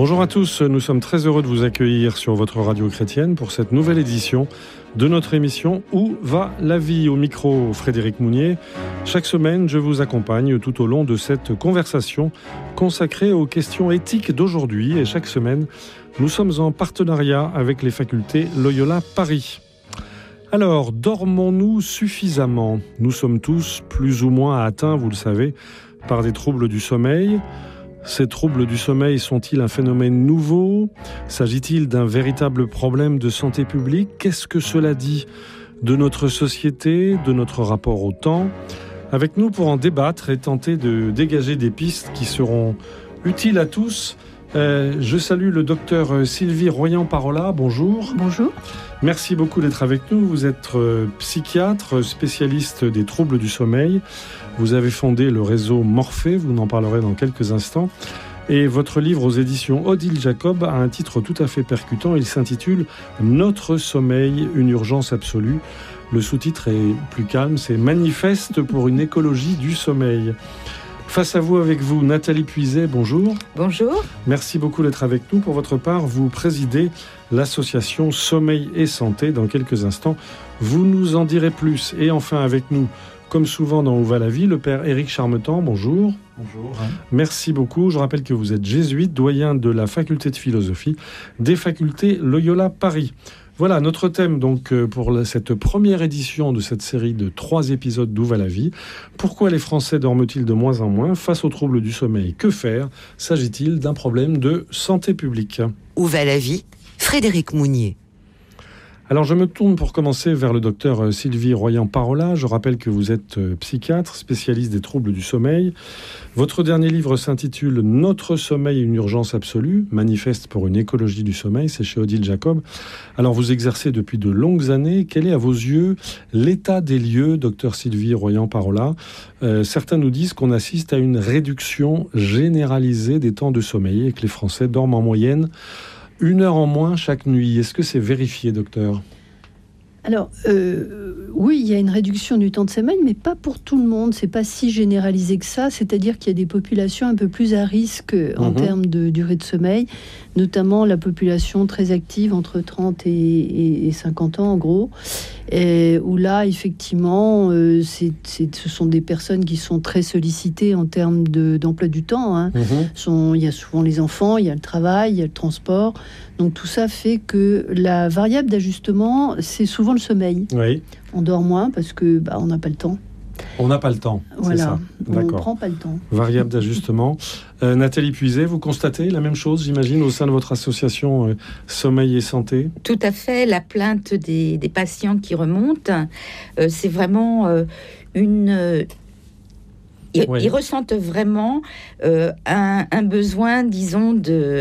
Bonjour à tous, nous sommes très heureux de vous accueillir sur votre radio chrétienne pour cette nouvelle édition de notre émission Où va la vie ? Au micro, Frédéric Mounier. Chaque semaine, je vous accompagne tout au long de cette conversation consacrée aux questions éthiques d'aujourd'hui. Et chaque semaine, nous sommes en partenariat avec les facultés Loyola Paris. Alors, dormons-nous suffisamment ? Nous sommes tous plus ou moins atteints, vous le savez, par des troubles du sommeil. Ces troubles du sommeil sont-ils un phénomène nouveau ? S'agit-il d'un véritable problème de santé publique ? Qu'est-ce que cela dit de notre société, de notre rapport au temps ? Avec nous pour en débattre et tenter de dégager des pistes qui seront utiles à tous, je salue le docteur Sylvie Royan-Parola. Bonjour. Bonjour. Merci beaucoup d'être avec nous. Vous êtes psychiatre, spécialiste des troubles du sommeil. Vous avez fondé le réseau Morphée, vous en parlerez dans quelques instants. Et votre livre aux éditions Odile Jacob a un titre tout à fait percutant. Il s'intitule « Notre sommeil, une urgence absolue ». Le sous-titre est plus calme, c'est « Manifeste pour une écologie du sommeil ». Face à vous, avec vous, Nathalie Puiset, bonjour. Bonjour. Merci beaucoup d'être avec nous. Pour votre part, vous présidez l'association Sommeil et Santé. Dans quelques instants, vous nous en direz plus. Et enfin, avec nous, comme souvent dans Où va la vie, le père Éric Charmetan, bonjour. Bonjour. Merci beaucoup. Je rappelle que vous êtes jésuite, doyen de la faculté de philosophie des facultés Loyola Paris. Voilà notre thème donc pour cette première édition de cette série de 3 épisodes d'Où va la vie. Pourquoi les Français dorment-ils de moins en moins face aux troubles du sommeil ? Que faire ? S'agit-il d'un problème de santé publique ? Où va la vie ? Frédéric Mounier. Alors je me tourne pour commencer vers le docteur Sylvie Royan-Parola. Je rappelle que vous êtes psychiatre, spécialiste des troubles du sommeil. Votre dernier livre s'intitule « Notre sommeil, une urgence absolue », manifeste pour une écologie du sommeil, c'est chez Odile Jacob. Alors vous exercez depuis de longues années. Quel est à vos yeux l'état des lieux, docteur Sylvie Royan-Parola ? Certains nous disent qu'on assiste à une réduction généralisée des temps de sommeil et que les Français dorment en moyenne 1 heure en moins chaque nuit. Est-ce que c'est vérifié, docteur ? Alors, oui, il y a une réduction du temps de sommeil, mais pas pour tout le monde. C'est pas si généralisé que ça. C'est-à-dire qu'il y a des populations un peu plus à risque en termes de durée de sommeil, notamment la population très active entre 30 et 50 ans, en gros, où là, effectivement, ce sont des personnes qui sont très sollicitées en termes d'emploi du temps. Hein. Il y a souvent les enfants, il y a le travail, il y a le transport. Donc tout ça fait que la variable d'ajustement, c'est souvent le sommeil. Oui. On dort moins parce que on n'a pas le temps. On n'a pas le temps, voilà. C'est ça. On ne prend pas le temps. Variable d'ajustement. Nathalie Puiset, vous constatez la même chose, j'imagine, au sein de votre association Sommeil et Santé ? Tout à fait. La plainte des patients qui remontent, c'est vraiment une... Ils ressentent vraiment un besoin, disons,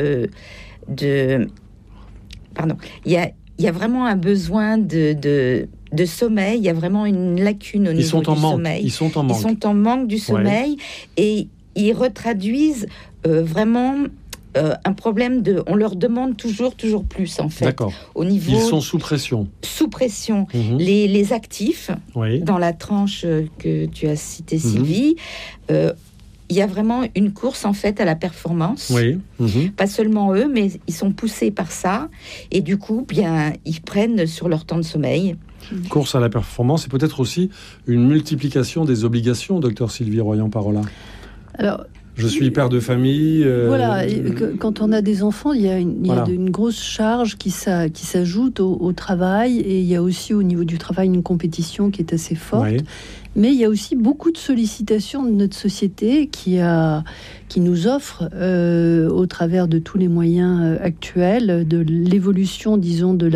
Pardon. Il y a vraiment un besoin de sommeil. Il y a vraiment une lacune au niveau du sommeil. Ils sont en manque du sommeil et ils retraduisent vraiment un problème on leur demande toujours plus en fait. D'accord. Au niveau, ils sont sous pression. Sous pression. Les actifs, dans la tranche que tu as citée, Sylvie, il y a vraiment une course en fait à la performance. Pas seulement eux, mais ils sont poussés par ça et du coup, ils prennent sur leur temps de sommeil. Course à la performance et peut-être aussi une multiplication des obligations, docteur Sylvie Royan-Parola. Alors, je suis père de famille. Voilà, quand on a des enfants, il y a une grosse charge qui s'ajoute au travail et il y a aussi au niveau du travail une compétition qui est assez forte. Mais il y a aussi beaucoup de sollicitations de notre société qui nous offre, au travers de tous les moyens actuels, de l'évolution, disons, de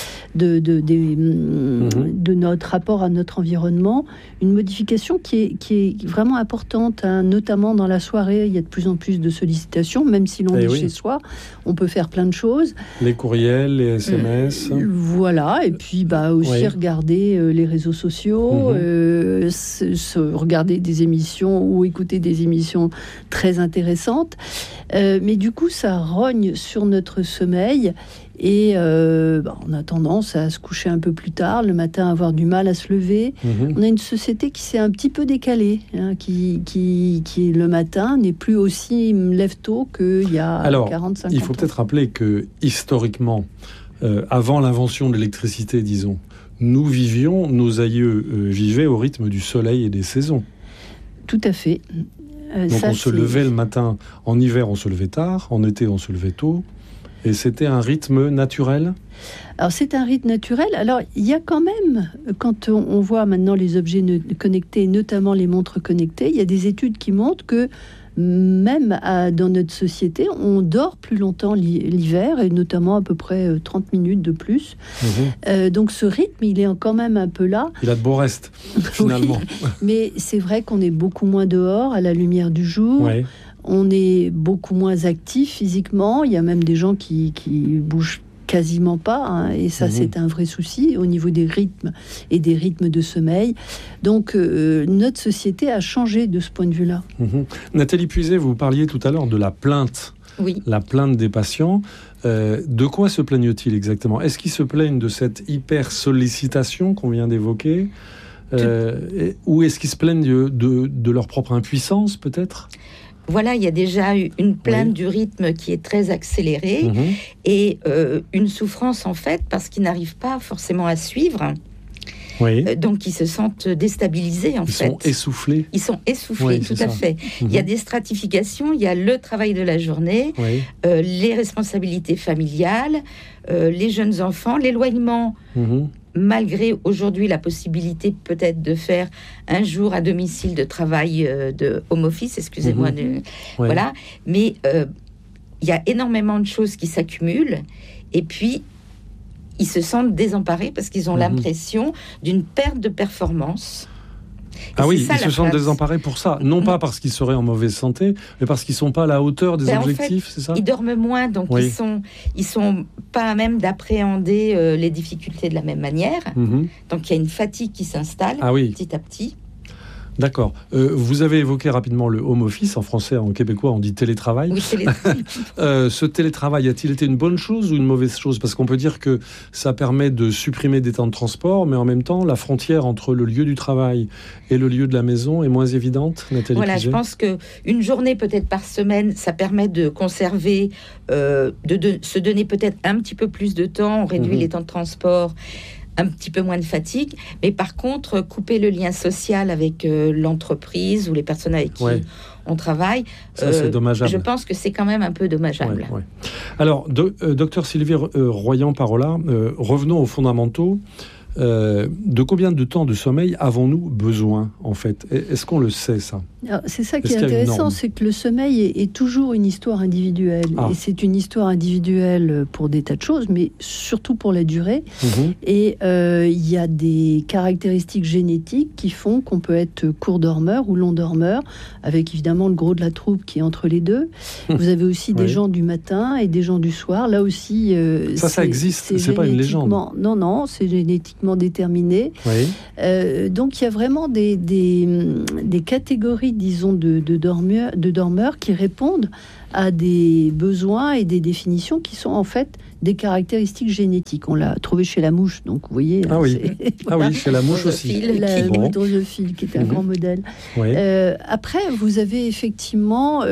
notre rapport à notre environnement, une modification qui est vraiment importante, hein, notamment dans la soirée. Il y a de plus en plus de sollicitations, même si l'on est chez soi, on peut faire plein de choses. Les courriels, les SMS. Voilà, et puis aussi regarder les réseaux sociaux, regarder des émissions ou écouter des émissions très intéressantes. Mais du coup, ça rogne sur notre sommeil Et on a tendance à se coucher un peu plus tard, le matin avoir du mal à se lever. On a une société qui s'est un petit peu décalée, qui le matin n'est plus aussi lève tôt qu'il y a 45 ans. Il faut peut-être rappeler que historiquement, avant l'invention de l'électricité, disons, nos aïeux vivaient au rythme du soleil et des saisons. Tout à fait. Donc on se levait le matin, en hiver on se levait tard, en été on se levait tôt, et c'était un rythme naturel ? Alors c'est un rythme naturel. Alors il y a quand même, quand on voit maintenant les objets connectés, notamment les montres connectées, il y a des études qui montrent que même dans notre société, on dort plus longtemps l'hiver, et notamment à peu près 30 minutes de plus. Donc ce rythme, il est quand même un peu là. Il a de beaux restes, finalement. Oui, mais c'est vrai qu'on est beaucoup moins dehors, à la lumière du jour. Ouais. On est beaucoup moins actif physiquement. Il y a même des gens qui bougent quasiment pas, et ça c'est un vrai souci au niveau des rythmes et des rythmes de sommeil. Donc notre société a changé de ce point de vue-là. Nathalie Puiset, vous parliez tout à l'heure de la plainte. Oui. La plainte des patients. De quoi se plaignent-ils exactement ? Est-ce qu'ils se plaignent de cette hyper-sollicitation qu'on vient d'évoquer ? Ou est-ce qu'ils se plaignent de leur propre impuissance, peut-être ? Voilà, il y a déjà eu une plainte du rythme qui est très accéléré et une souffrance en fait parce qu'ils n'arrivent pas forcément à suivre. Donc ils se sentent déstabilisés en fait. Ils sont essoufflés, tout à fait. Il y a des stratifications, il y a le travail de la journée, les responsabilités familiales, les jeunes enfants, l'éloignement. Malgré aujourd'hui la possibilité peut-être de faire un jour à domicile de travail de home office, excusez-moi, voilà. Mais il y a énormément de choses qui s'accumulent et puis ils se sentent désemparés parce qu'ils ont l'impression d'une perte de performance. Ils se sentent désemparés pour ça. Non pas parce qu'ils seraient en mauvaise santé, mais parce qu'ils ne sont pas à la hauteur des objectifs, c'est ça ? Ils dorment moins, donc ils sont pas à même d'appréhender les difficultés de la même manière. Donc il y a une fatigue qui s'installe petit à petit. D'accord. Vous avez évoqué rapidement le home office. En français, en québécois, on dit télétravail. Oui, télétravail. Ce télétravail a-t-il été une bonne chose ou une mauvaise chose ? Parce qu'on peut dire que ça permet de supprimer des temps de transport, mais en même temps, la frontière entre le lieu du travail et le lieu de la maison est moins évidente, Nathalie Puiset. Je pense qu'une journée peut-être par semaine, ça permet de conserver, de se donner peut-être un petit peu plus de temps, on réduit les temps de transport, un petit peu moins de fatigue, mais par contre, couper le lien social avec l'entreprise ou les personnes avec qui on travaille, ça, c'est dommageable. Je pense que c'est quand même un peu dommageable. Alors, docteur Sylvie Royan-Parola, revenons aux fondamentaux. De combien de temps de sommeil avons-nous besoin, en fait ? Est-ce qu'on le sait, ça ? Alors, c'est ça qui est intéressant, c'est que le sommeil est toujours une histoire individuelle. Et c'est une histoire individuelle pour des tas de choses, mais surtout pour la durée. Et il y a des caractéristiques génétiques qui font qu'on peut être court dormeur ou long dormeur, avec évidemment le gros de la troupe qui est entre les deux. Vous avez aussi des gens du matin et des gens du soir. Là aussi, ça existe, c'est pas une légende. Non, c'est génétiquement déterminé. Donc il y a vraiment des catégories, disons, de dormeurs qui répondent à des besoins et des définitions qui sont en fait des caractéristiques génétiques. On l'a trouvé chez la mouche, donc vous voyez. Chez la mouche aussi. La drosophile, qui est un grand modèle. Après, vous avez effectivement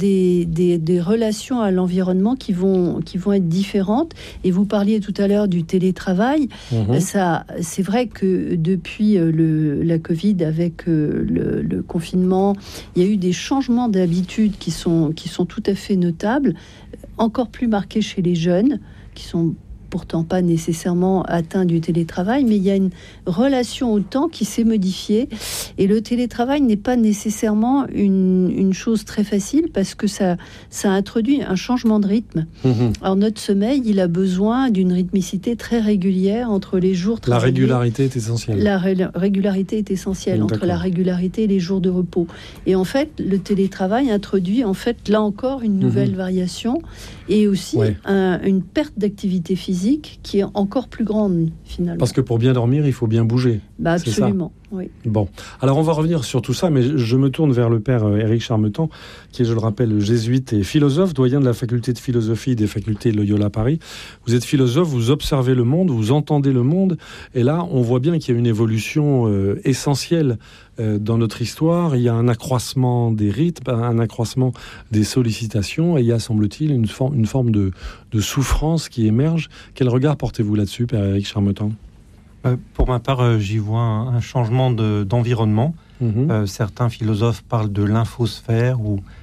des relations à l'environnement qui vont être différentes. Et vous parliez tout à l'heure du télétravail. Ça, c'est vrai que depuis la Covid, avec le confinement, il y a eu des changements d'habitudes qui sont tout à fait notables, encore plus marqués chez les jeunes, qui sont pourtant pas nécessairement atteints du télétravail, mais il y a une relation au temps qui s'est modifiée. Et le télétravail n'est pas nécessairement une chose très facile parce que ça introduit un changement de rythme. Alors notre sommeil, il a besoin d'une rythmicité très régulière entre les jours travaillés. La régularité est essentielle. La régularité est essentielle entre la régularité et les jours de repos. Et en fait, le télétravail introduit là encore une nouvelle variation et aussi une perte d'activité physique qui est encore plus grande finalement. Parce que pour bien dormir, il faut bien bouger. Absolument. Oui. Bon, alors on va revenir sur tout ça, mais je me tourne vers le père Éric Charmetan, qui est, je le rappelle, jésuite et philosophe, doyen de la faculté de philosophie des facultés Loyola Paris. Vous êtes philosophe, vous observez le monde, vous entendez le monde, et là, on voit bien qu'il y a une évolution essentielle dans notre histoire. Il y a un accroissement des rythmes, un accroissement des sollicitations, et il y a, semble-t-il, une forme de souffrance qui émerge. Quel regard portez-vous là-dessus, père Éric Charmetan ? Pour ma part, j'y vois un changement d'environnement. Certains philosophes parlent de l'infosphère,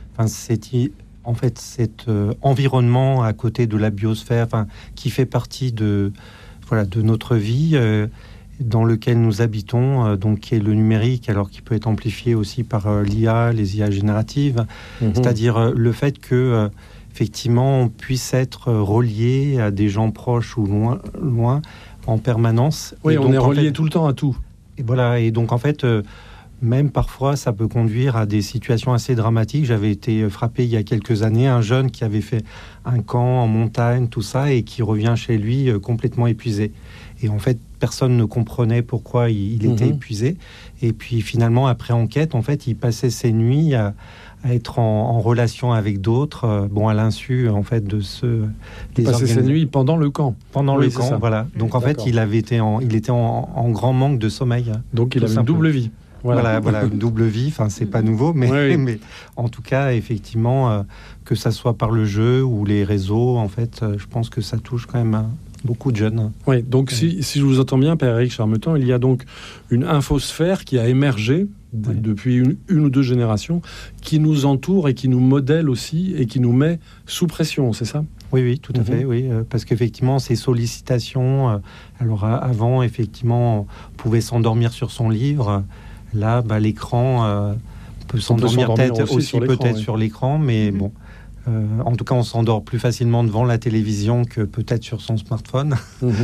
cet environnement à côté de la biosphère, qui fait partie de notre vie, dans lequel nous habitons, donc qui est le numérique, alors qui peut être amplifié aussi par l'IA, les IA génératives, c'est-à-dire le fait que effectivement on puisse être relié à des gens proches ou loin en permanence. Oui, on est relié tout le temps à tout. Et voilà, et donc en fait, même parfois, ça peut conduire à des situations assez dramatiques. J'avais été frappé il y a quelques années, un jeune qui avait fait un camp en montagne, tout ça, et qui revient chez lui complètement épuisé. Et en fait, personne ne comprenait pourquoi il était épuisé. Et puis finalement, après enquête, en fait, il passait ses nuits à être en relation avec d'autres, à l'insu en fait de ceux des passer ses nuits pendant le camp. Pendant le camp, voilà. Donc en fait, il était en grand manque de sommeil. Donc il avait une double vie. Voilà, une double vie. Enfin, c'est pas nouveau, mais en tout cas, effectivement, que ça soit par le jeu ou les réseaux, en fait, je pense que ça touche quand même beaucoup de jeunes. Oui, donc si je vous entends bien, père Éric Charmetan, il y a donc une infosphère qui a émergé depuis une ou deux générations, qui nous entoure et qui nous modèle aussi et qui nous met sous pression, c'est ça ? Oui, tout à fait, oui. Parce qu'effectivement, ces sollicitations, alors avant, effectivement, on pouvait s'endormir sur son livre. Là, l'écran peut s'endormir peut-être sur l'écran, mais bon. En tout cas, on s'endort plus facilement devant la télévision que peut-être sur son smartphone.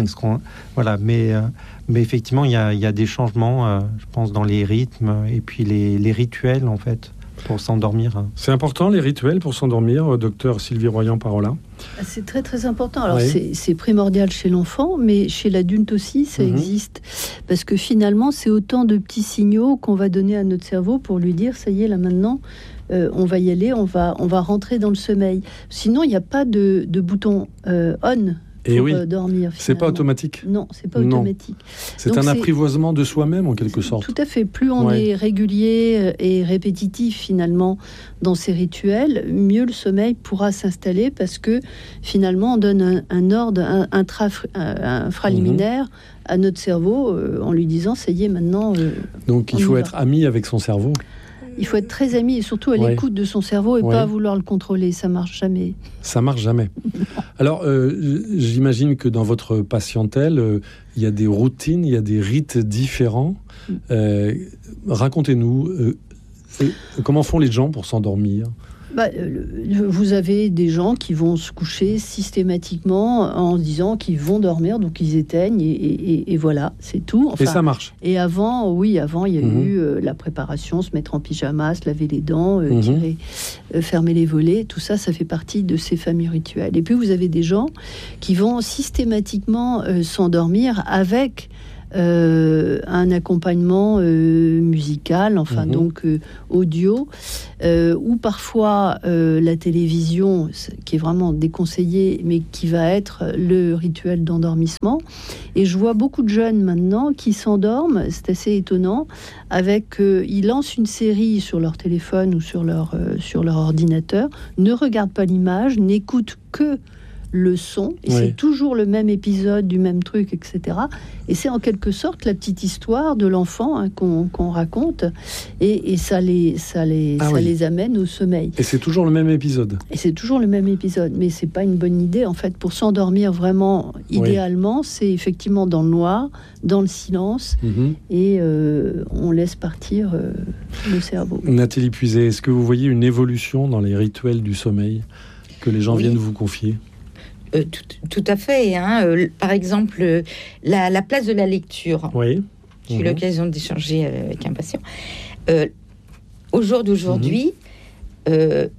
Mais effectivement, il y a des changements, je pense, dans les rythmes et puis les rituels, en fait, pour s'endormir. C'est important, les rituels pour s'endormir, docteur Sylvie Royan-Parola ? C'est très, très important. Alors, c'est primordial chez l'enfant, mais chez l'adulte aussi, ça existe. Parce que finalement, c'est autant de petits signaux qu'on va donner à notre cerveau pour lui dire, ça y est, là maintenant... on va y aller, on va rentrer dans le sommeil. Sinon, il n'y a pas de bouton on pour dormir. C'est pas automatique. Non, c'est pas automatique. C'est un apprivoisement de soi-même en quelque sorte. Tout à fait. Plus on est régulier et répétitif finalement dans ces rituels, mieux le sommeil pourra s'installer parce que finalement on donne un ordre, un infraliminaire à notre cerveau en lui disant ça y est maintenant. Donc il faut être ami avec son cerveau. Il faut être très ami et surtout à l'écoute de son cerveau et pas vouloir le contrôler. Ça marche jamais. Ça marche jamais. Alors, j'imagine que dans votre patientèle, il y a des routines, il y a des rites différents. Racontez-nous, comment font les gens pour s'endormir ? Vous avez des gens qui vont se coucher systématiquement en se disant qu'ils vont dormir, donc ils éteignent et voilà, c'est tout. Et ça marche. Et avant, il y a eu la préparation, se mettre en pyjama, se laver les dents, fermer les volets, tout ça, ça fait partie de ces fameux rituels. Et puis vous avez des gens qui vont systématiquement s'endormir avec un accompagnement musical, donc audio, ou parfois la télévision, qui est vraiment déconseillée, mais qui va être le rituel d'endormissement. Et je vois beaucoup de jeunes maintenant qui s'endorment, c'est assez étonnant, ils lancent une série sur leur téléphone ou sur leur ordinateur, ne regardent pas l'image, n'écoutent que le son, et c'est toujours le même épisode du même truc, etc. Et c'est en quelque sorte la petite histoire de l'enfant qu'on raconte, et ça les amène au sommeil. Et c'est toujours le même épisode. Mais c'est pas une bonne idée en fait. Pour s'endormir vraiment, idéalement, c'est effectivement dans le noir, dans le silence, et on laisse partir le cerveau. Nathalie Puiset, est-ce que vous voyez une évolution dans les rituels du sommeil que les gens viennent vous confier ? Tout à fait. Par exemple, la place de la lecture. Oui. J'ai eu l'occasion d'échanger avec un patient. Au jour d'aujourd'hui, le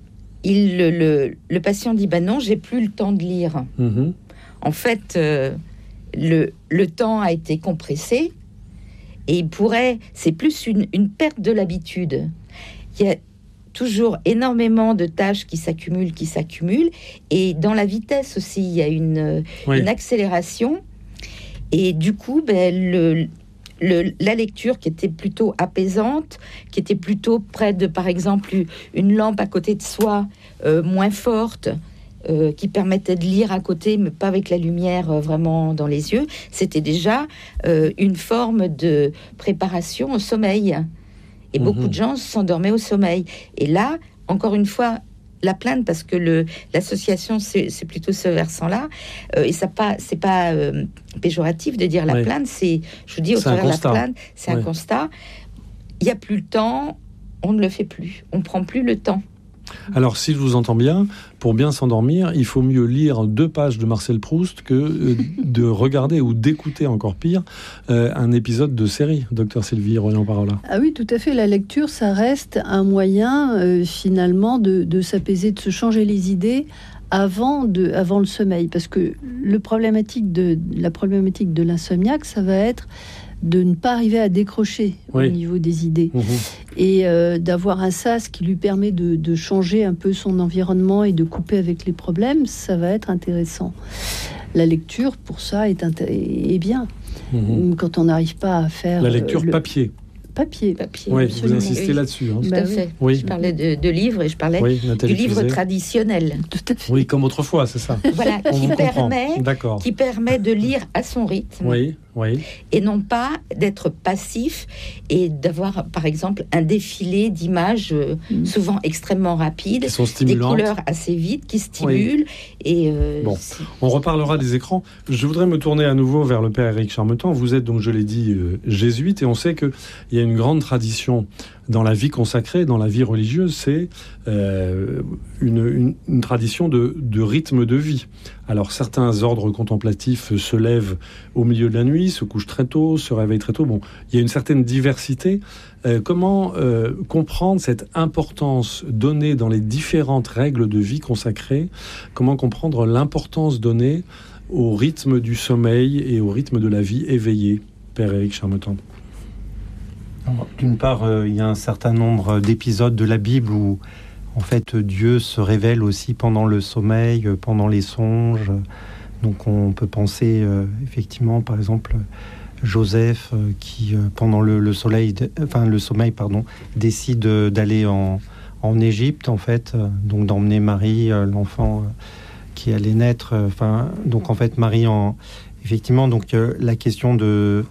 patient dit non, j'ai plus le temps de lire. En fait, le temps a été compressé Et c'est plus une perte de l'habitude. Il y a toujours énormément de tâches qui s'accumulent. Et dans la vitesse aussi, il y a une accélération. Et du coup, la lecture qui était plutôt apaisante, qui était plutôt près de, par exemple, une lampe à côté de soi, moins forte, qui permettait de lire à côté, mais pas avec la lumière vraiment dans les yeux, c'était déjà une forme de préparation au sommeil. Et beaucoup de gens s'endormaient au sommeil. Et là, encore une fois, la plainte, parce que l'association, c'est plutôt ce versant-là, et c'est pas péjoratif de dire la plainte, je vous dis, au travers de la plainte, c'est un constat. Il n'y a plus le temps, on ne le fait plus, on ne prend plus le temps. Alors, si je vous entends bien, pour bien s'endormir, il faut mieux lire 2 pages de Marcel Proust que de regarder ou d'écouter, encore pire, un épisode de série. Docteur Sylvie Royan-Parola. Ah oui, tout à fait. La lecture, ça reste un moyen, finalement, de s'apaiser, de se changer les idées avant le sommeil. Parce que la problématique de l'insomniaque, ça va être de ne pas arriver à décrocher au niveau des idées et d'avoir un sas qui lui permet de changer un peu son environnement et de couper avec les problèmes, ça va être intéressant. La lecture, pour ça, est bien. Quand on n'arrive pas à faire... La lecture papier. Papier. Oui, vous insistez là-dessus. Tout à fait. Oui. Je parlais de livres et je parlais du livre traditionnel. Tout à fait. Oui, comme autrefois, c'est ça. Voilà, qui permet de lire à son rythme. Et non pas d'être passif et d'avoir, par exemple, un défilé d'images souvent extrêmement rapides, qui sont stimulantes, des couleurs assez vives qui stimulent. Et on reparlera des écrans. Je voudrais me tourner à nouveau vers le père Éric Charmetan. Vous êtes donc, je l'ai dit, jésuite, et on sait qu'il y a une grande tradition dans la vie consacrée, dans la vie religieuse, c'est une tradition de rythme de vie. Alors, certains ordres contemplatifs se lèvent au milieu de la nuit, se couchent très tôt, se réveillent très tôt. Bon, il y a une certaine diversité. Comment comprendre cette importance donnée dans les différentes règles de vie consacrées? Comment comprendre l'importance donnée au rythme du sommeil et au rythme de la vie éveillée, Père Éric Charmetan? D'une part, il y a un certain nombre d'épisodes de la Bible où, en fait, Dieu se révèle aussi pendant le sommeil, pendant les songes. Donc, on peut penser, effectivement, par exemple, Joseph qui, pendant le sommeil, décide d'aller en Égypte, en fait, donc d'emmener Marie, l'enfant qui allait naître. Donc, en fait, Marie, effectivement, donc la question de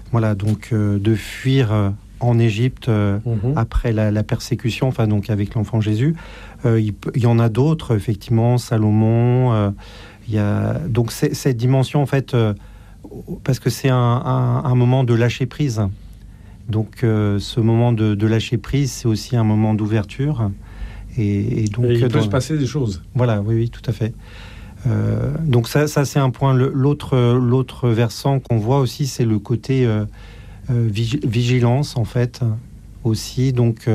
fuir en Égypte après la persécution, donc avec l'enfant Jésus. Il y en a d'autres, effectivement, Salomon. Il y a donc cette dimension, en fait, parce que c'est un moment de lâcher prise. Donc ce moment de lâcher prise, c'est aussi un moment d'ouverture. Et donc il peut se passer des choses. Voilà, oui, tout à fait. Donc ça c'est un point. L'autre versant qu'on voit aussi, c'est le côté vigilance, en fait, aussi. Donc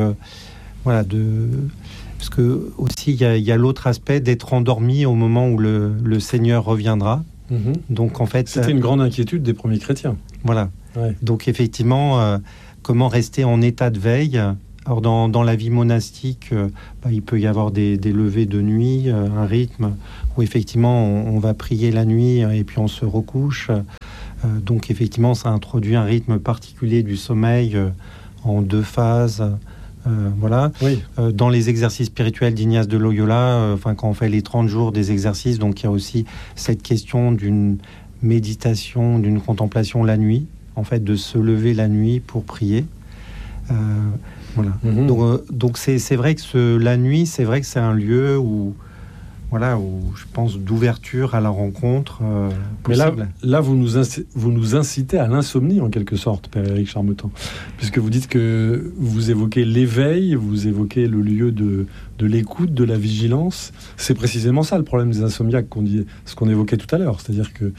parce que aussi il y a l'autre aspect d'être endormi au moment où le Seigneur reviendra. Donc en fait, c'était une grande inquiétude des premiers chrétiens. Voilà. Donc effectivement, comment rester en état de veille? Alors dans la vie monastique, il peut y avoir des levées de nuit, un rythme où effectivement on va prier la nuit et puis on se recouche. Donc effectivement, ça introduit un rythme particulier du sommeil en 2 phases. Voilà. Dans les exercices spirituels d'Ignace de Loyola, quand on fait les 30 jours des exercices, donc il y a aussi cette question d'une méditation, d'une contemplation la nuit, en fait, de se lever la nuit pour prier. Voilà. Donc c'est vrai que la nuit, c'est vrai que c'est un lieu où je pense d'ouverture à la rencontre possible. Mais là vous nous incitez à l'insomnie, en quelque sorte, Père Éric Charmetan, puisque vous dites que vous évoquez l'éveil, vous évoquez le lieu de l'écoute, de la vigilance. C'est précisément ça le problème des insomniaques, ce qu'on évoquait tout à l'heure, c'est-à-dire que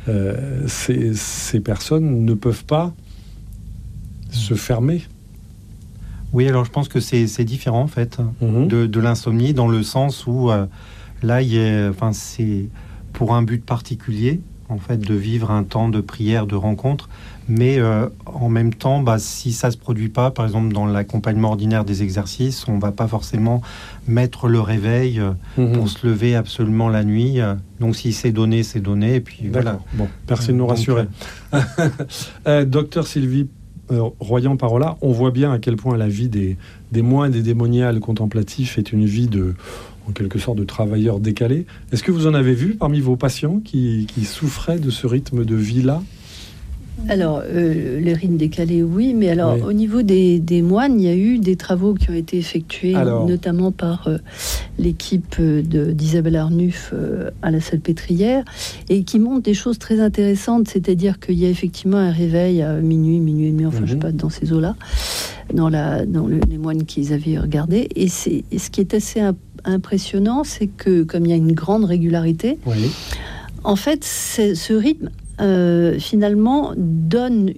ces personnes ne peuvent pas se fermer. Oui, alors je pense que c'est différent, en fait, de l'insomnie, dans le sens où là, c'est pour un but particulier, en fait, de vivre un temps de prière, de rencontre. Mais en même temps, si ça ne se produit pas, par exemple dans l'accompagnement ordinaire des exercices, on ne va pas forcément mettre le réveil pour se lever absolument la nuit. Donc si c'est donné, c'est donné. Et puis voilà. Bon, merci de nous rassurer. Docteur Sylvie Royan-Parola, on voit bien à quel point la vie des moines et des moniales contemplatifs est une vie en quelque sorte de travailleurs décalés. Est-ce que vous en avez vu parmi vos patients qui souffraient de ce rythme de vie-là ? Alors, les rythmes décalés, oui, mais alors au niveau des moines, il y a eu des travaux qui ont été effectués, notamment par l'équipe d'Isabelle Arnulf à la Salpêtrière, et qui montrent des choses très intéressantes, c'est-à-dire qu'il y a effectivement un réveil à minuit et demi, enfin je sais pas, dans ces eaux-là, dans les moines qu'ils avaient regardés, et ce qui est assez impressionnant, c'est que comme il y a une grande régularité, en fait, ce rythme finalement donne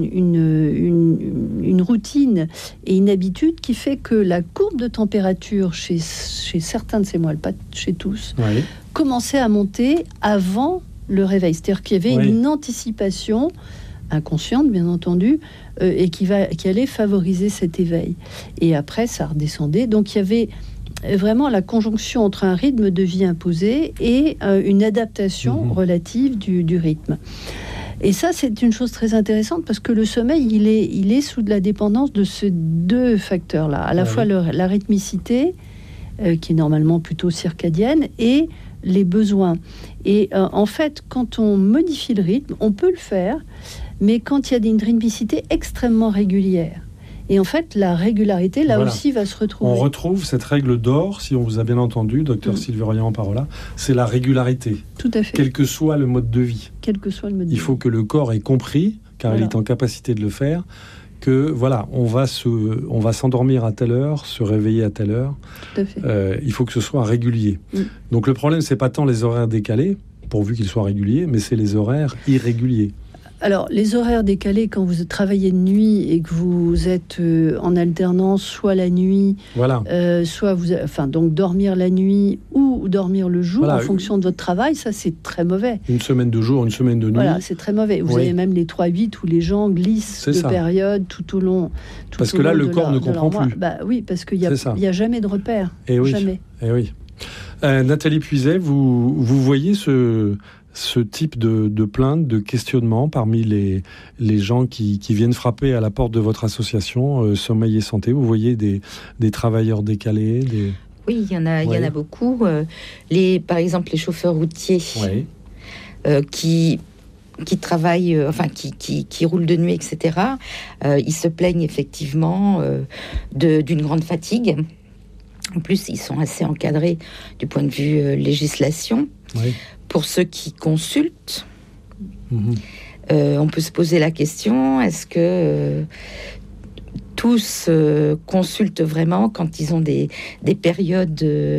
une routine et une habitude qui fait que la courbe de température chez certains de ces moines, pas chez tous, commençait à monter avant le réveil. C'est-à-dire qu'il y avait une anticipation inconsciente, bien entendu, et qui allait favoriser cet éveil. Et après, ça redescendait. Donc il y avait vraiment la conjonction entre un rythme de vie imposé et une adaptation relative du rythme. Et ça, c'est une chose très intéressante parce que le sommeil, il est sous de la dépendance de ces deux facteurs-là. À la fois la rythmicité, qui est normalement plutôt circadienne, et les besoins. Et en fait, quand on modifie le rythme, on peut le faire, mais quand il y a une rythmicité extrêmement régulière. Et en fait, la régularité, là aussi, va se retrouver. On retrouve cette règle d'or, si on vous a bien entendu, docteur Sylvie Royan-Parola, c'est la régularité. Tout à fait. Quel que soit le mode de vie. Quel que soit le mode de vie. Il faut que le corps ait compris, car il est en capacité de le faire, que on va s'endormir à telle heure, se réveiller à telle heure. Tout à fait. Il faut que ce soit régulier. Donc le problème, c'est pas tant les horaires décalés, pourvu qu'ils soient réguliers, mais c'est les horaires irréguliers. Alors, les horaires décalés, quand vous travaillez de nuit et que vous êtes en alternance, soit la nuit, soit donc dormir la nuit ou dormir le jour en fonction de votre travail, ça c'est très mauvais. Une semaine de jour, une semaine de nuit. Voilà, c'est très mauvais. Vous avez même les 3-8 où les gens glissent de période tout au long. Parce que là, le corps ne comprend plus. Oui, parce qu'il n'y a jamais de repère. Jamais. Et oui. Nathalie Puiset, vous voyez ce type de plainte, de questionnement parmi les gens qui viennent frapper à la porte de votre association Sommeil et Santé. Vous voyez des travailleurs décalés Oui, il y en a beaucoup. Par exemple, les chauffeurs routiers qui travaillent, qui roulent de nuit, etc. Ils se plaignent effectivement d'une grande fatigue. En plus, ils sont assez encadrés du point de vue législation. Pour ceux qui consultent, on peut se poser la question, est-ce que tous consultent vraiment quand ils ont des périodes de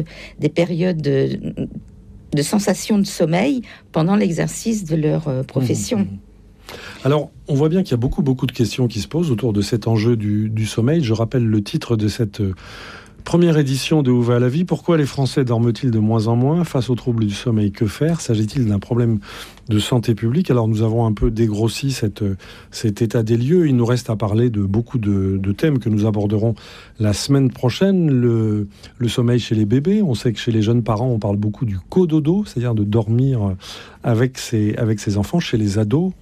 sensation de sommeil pendant l'exercice de leur profession? Alors, on voit bien qu'il y a beaucoup de questions qui se posent autour de cet enjeu du sommeil. Je rappelle le titre de cette première édition de Où va la vie ? Pourquoi les Français dorment-ils de moins en moins ? Face aux troubles du sommeil, que faire ? S'agit-il d'un problème de santé publique ? Alors nous avons un peu dégrossi cet état des lieux. Il nous reste à parler de beaucoup de thèmes que nous aborderons la semaine prochaine. Le sommeil chez les bébés. On sait que chez les jeunes parents, on parle beaucoup du cododo, c'est-à-dire de dormir avec ses enfants. Chez les ados,